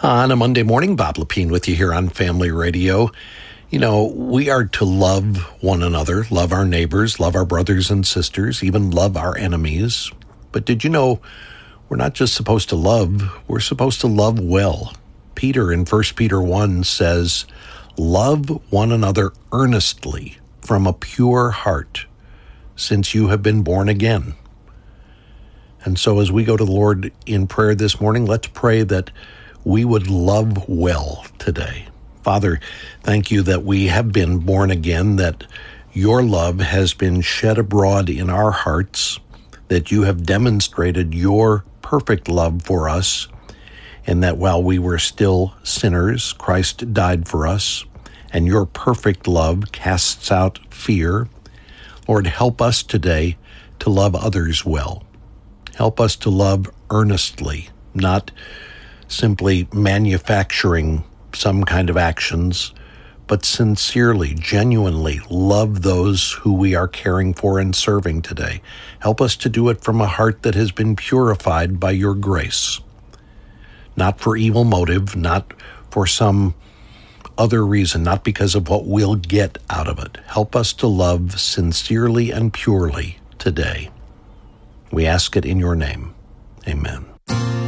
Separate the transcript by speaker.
Speaker 1: On a Monday morning, Bob Lepine with you here on Family Radio. You know, we are to love one another, love our neighbors, love our brothers and sisters, even love our enemies. But did you know we're not just supposed to love, we're supposed to love well. Peter in 1 Peter 1 says, "Love one another earnestly from a pure heart, since you have been born again." And so as we go to the Lord in prayer this morning, let's pray that we would love well today. Father, thank you that we have been born again, that your love has been shed abroad in our hearts, that you have demonstrated your perfect love for us, and that while we were still sinners, Christ died for us, and your perfect love casts out fear. Lord, help us today to love others well. Help us to love earnestly, not simply manufacturing some kind of actions, but sincerely, genuinely love those who we are caring for and serving today. Help us to do it from a heart that has been purified by your grace, not for evil motive, not for some other reason, not because of what we'll get out of it. Help us to love sincerely and purely today. We ask it in your name. Amen.